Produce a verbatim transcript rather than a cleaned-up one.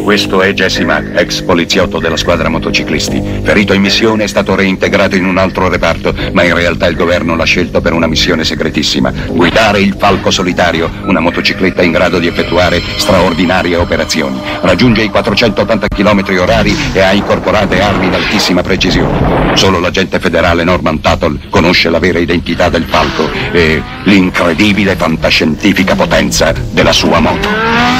Questo è Jesse Mack, ex poliziotto della squadra motociclisti. Ferito in missione, è stato reintegrato in un altro reparto, ma in realtà il governo l'ha scelto per una missione segretissima. Guidare il Falco Solitario, una motocicletta in grado di effettuare straordinarie operazioni. Raggiunge i quattrocentottanta chilometri orari e ha incorporate armi d'altissima precisione. Solo l'agente federale Norman Tuttle conosce la vera identità del Falco e l'incredibile fantascientifica potenza della sua moto.